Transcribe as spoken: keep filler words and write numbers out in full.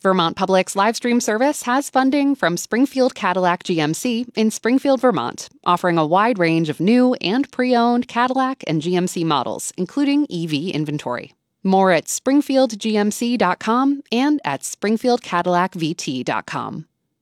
Vermont Public's live stream service has funding from Springfield Cadillac G M C in Springfield, Vermont, offering a wide range of new and pre-owned Cadillac and G M C models, including E V inventory. More at springfield g m c dot com and at springfield cadillac v t dot com.